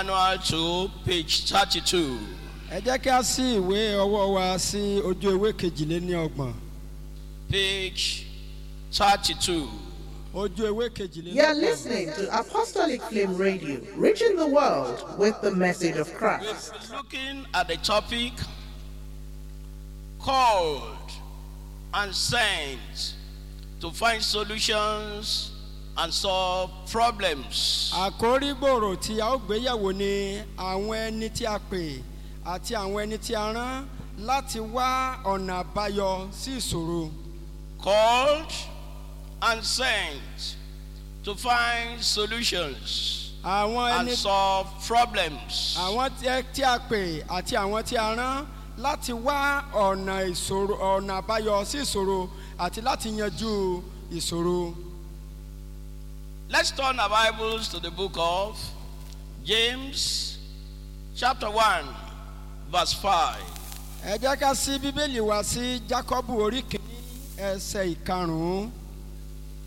manual to page 32. Ẹ jẹ́ kí a ṣí ìwé ọwọ́ wa sí ojú ewé kejìléníọgbọ̀n. Page 32. Ojú ewé kejìléníọgbọ̀n. You're listening to Apostolic Flame Radio, reaching the world with the message of Christ. We've been looking at the topic called and sent to find solutions and solve problems. Àkórí gbòòrò tí a ó gbéyẹ̀wò ni àwọn ẹni tí a pè àti àwọn ẹni tí a rán láti wá ọ̀nà àbáyọ sí ìṣòro. Called and sent to find solutions Àwọn and ẹni solve problems. àwọn tí a pè àti àwọn tí a rán láti wá ọ̀nà àbáyọ sí ìṣòro àti láti yanjú ìṣòro. Let's turn our Bibles to the book of James, chapter 1, verse 5. Ẹ jẹ́ ká ṣí Bíbélì wa sí Jákọ́bù orí kìíní ẹsẹ̀ ìkarùn-ún.